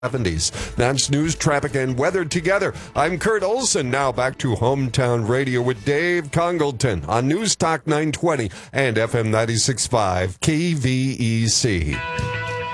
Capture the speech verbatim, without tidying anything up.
seventies. That's news, traffic, and weather together. I'm Kurt Olson. Now back to Hometown Radio with Dave Congleton on News Talk nine twenty and F M ninety-six point five K V E C.